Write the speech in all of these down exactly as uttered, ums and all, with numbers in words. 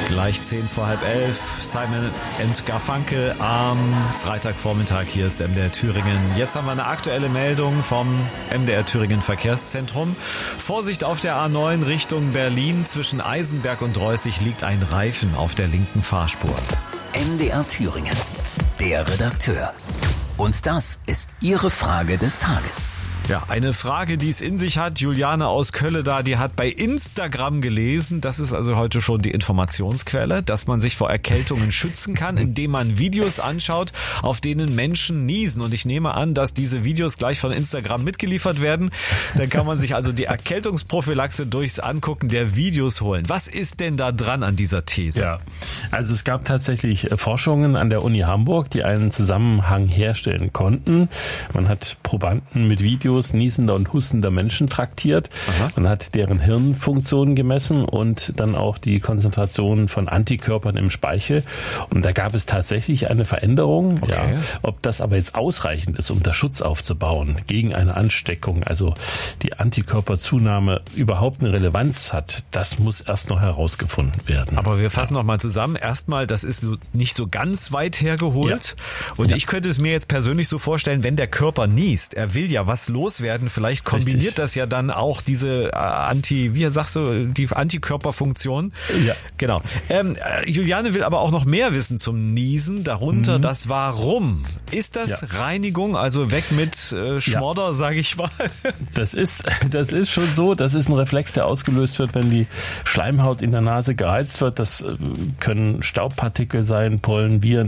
Gleich zehn vor halb elf, Simon and Garfunkel am Freitagvormittag. Hier ist M D R Thüringen. Jetzt haben wir eine aktuelle Meldung vom M D R Thüringen Verkehrszentrum. Vorsicht auf der A neun Richtung Berlin. Zwischen Eisenberg und Reußig liegt ein Reifen auf der linken Fahrspur. M D R Thüringen, der Redakteur. Und das ist Ihre Frage des Tages. Ja, eine Frage, die es in sich hat. Juliane aus Kölle da, die hat bei Instagram gelesen, das ist also heute schon die Informationsquelle, dass man sich vor Erkältungen schützen kann, indem man Videos anschaut, auf denen Menschen niesen. Und ich nehme an, dass diese Videos gleich von Instagram mitgeliefert werden. Dann kann man sich also die Erkältungsprophylaxe durchs Angucken der Videos holen. Was ist denn da dran an dieser These? Ja, also es gab tatsächlich Forschungen an der Uni Hamburg, die einen Zusammenhang herstellen konnten. Man hat Probanden mit Videos niesender und hustender Menschen traktiert. Aha. Man hat deren Hirnfunktionen gemessen und dann auch die Konzentration von Antikörpern im Speichel. Und da gab es tatsächlich eine Veränderung. Okay. Ja, ob das aber jetzt ausreichend ist, um da Schutz aufzubauen gegen eine Ansteckung, also die Antikörperzunahme überhaupt eine Relevanz hat, das muss erst noch herausgefunden werden. Aber wir fassen ja. noch mal zusammen. Erstmal, das ist so nicht so ganz weit hergeholt. Ja. Und ja. ich könnte es mir jetzt persönlich so vorstellen, wenn der Körper niest, er will ja was los werden. Vielleicht kombiniert Richtig. das ja dann auch diese äh, Anti, wie sagst du, die Antikörperfunktion. Ja. Genau. Ähm, äh, Juliane will aber auch noch mehr wissen zum Niesen, darunter mhm. das Warum. Ist das ja. Reinigung, also weg mit äh, Schmodder, ja. sage ich mal? Das ist, das ist schon so. Das ist ein Reflex, der ausgelöst wird, wenn die Schleimhaut in der Nase geheizt wird. Das äh, können Staubpartikel sein, Pollen, Viren,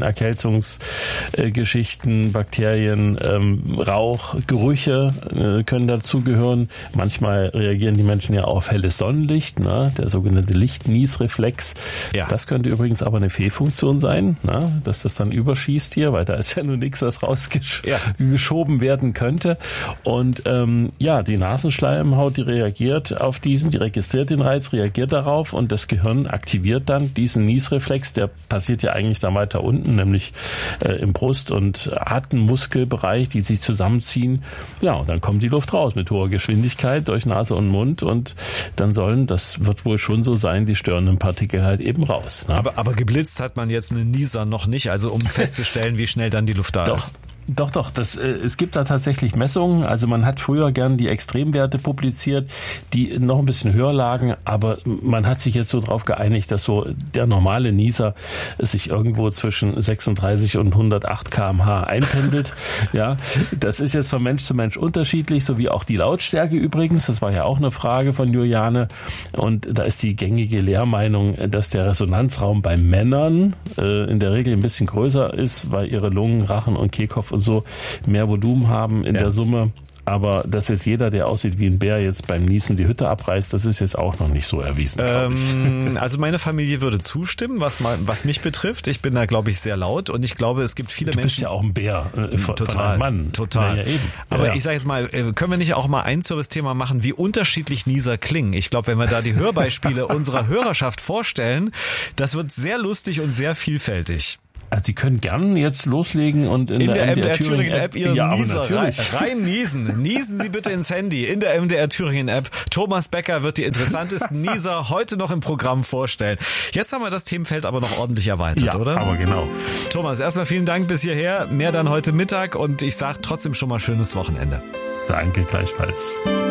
Erkältungsgeschichten, äh, Bakterien, ähm, Rauch, Gerüche können dazugehören. Manchmal reagieren die Menschen ja auf helles Sonnenlicht, ne? Der sogenannte Licht-Nies-Reflex. Ja. Das könnte übrigens aber eine Fehlfunktion sein, ne? Dass das dann überschießt hier, weil da ist ja nur nichts, was rausgeschoben ja. werden könnte. Und ähm, ja, die Nasenschleimhaut, die reagiert auf diesen, die registriert den Reiz, reagiert darauf und das Gehirn aktiviert dann diesen Nies-Reflex. Der passiert ja eigentlich da weiter unten, nämlich äh, im Brust- und Atemmuskelbereich, die sich zusammenziehen. Ja, und dann kommt die Luft raus mit hoher Geschwindigkeit durch Nase und Mund und dann sollen, das wird wohl schon so sein, die störenden Partikel halt eben raus. Ne? Aber, aber geblitzt hat man jetzt einen Nieser noch nicht, also um festzustellen, wie schnell dann die Luft da Doch. ist. Doch, doch, das, äh, es gibt da tatsächlich Messungen. Also man hat früher gern die Extremwerte publiziert, die noch ein bisschen höher lagen, aber man hat sich jetzt so drauf geeinigt, dass so der normale Nieser sich irgendwo zwischen sechsunddreißig und hundertacht Kilometer pro Stunde einpendelt. Ja, das ist jetzt von Mensch zu Mensch unterschiedlich, so wie auch die Lautstärke übrigens. Das war ja auch eine Frage von Juliane. Und da ist die gängige Lehrmeinung, dass der Resonanzraum bei Männern äh, in der Regel ein bisschen größer ist, weil ihre Lungen, Rachen und Kehlkopf und so mehr Volumen haben in ja. der Summe. Aber dass jetzt jeder, der aussieht wie ein Bär, jetzt beim Niesen die Hütte abreißt, das ist jetzt auch noch nicht so erwiesen. Ähm, also meine Familie würde zustimmen, was, mal, was mich betrifft. Ich bin da, glaube ich, sehr laut und ich glaube, es gibt viele du Menschen... Du bist ja auch ein Bär, äh, von, total, von einem Mann. Total. Ja, ja, eben. Aber ja. ich sage jetzt mal, können wir nicht auch mal ein Service-Thema machen, wie unterschiedlich Nieser klingen? Ich glaube, wenn wir da die Hörbeispiele unserer Hörerschaft vorstellen, das wird sehr lustig und sehr vielfältig. Also Sie können gern jetzt loslegen und in, in der, der M D R Thüringen App Ihren ja, Nieser rein, rein niesen. Niesen Sie bitte ins Handy in der M D R Thüringen App. Thomas Becker wird die interessantesten Nieser heute noch im Programm vorstellen. Jetzt haben wir das Themenfeld aber noch ordentlich erweitert, ja, oder? Aber genau. Thomas, erstmal vielen Dank bis hierher. Mehr dann heute Mittag und ich sage trotzdem schon mal schönes Wochenende. Danke, gleichfalls.